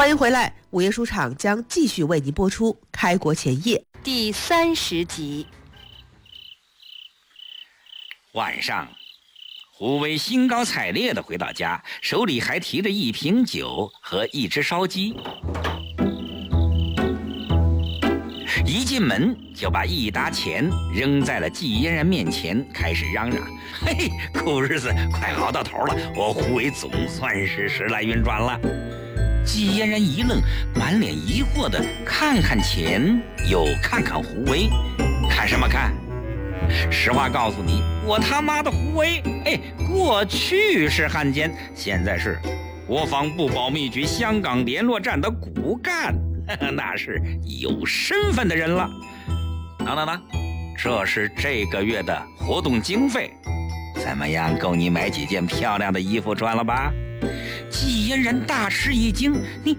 欢迎回来，午夜书场将继续为您播出《开国前夜》 第30集。 晚上，胡威兴高采烈地回到家，手里还提着一瓶酒和一只烧鸡。一进门就把一沓钱扔在了季嫣然面前，开始嚷嚷：“嘿，苦日子快熬到头了，我胡威总算是时来运转了。”季嫣然一愣，满脸疑惑地看看钱，又看看胡威，看什么看？实话告诉你，我他妈的胡威，过去是汉奸，现在是国防部保密局香港联络站的骨干，那是有身份的人了。喏，这是这个月的活动经费，怎么样，够你买几件漂亮的衣服穿了吧？季嫣然大吃一惊，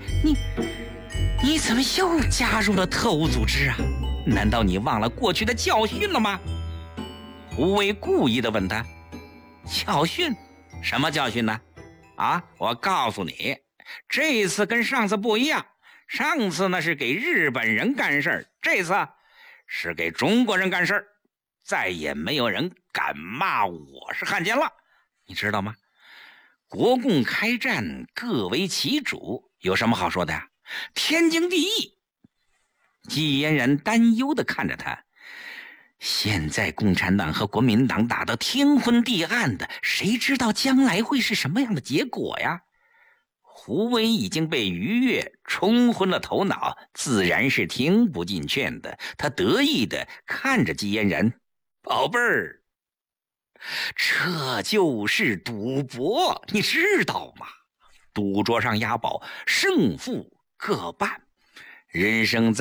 你怎么又加入了特务组织啊？难道你忘了过去的教训了吗？胡威故意地问他：“教训？什么教训呢？我告诉你，这次跟上次不一样，上次那是给日本人干事儿，这次是给中国人干事儿，再也没有人敢骂我是汉奸了，你知道吗？国共开战，各为其主，有什么好说的呀？天经地义。”季嫣然担忧地看着他。现在共产党和国民党打得天昏地暗的，谁知道将来会是什么样的结果呀？胡威已经被愉悦冲昏了头脑，自然是听不进劝的。他得意地看着季嫣然：“宝贝儿，这就是赌博，你知道吗？赌桌上押宝，胜负各半，人生在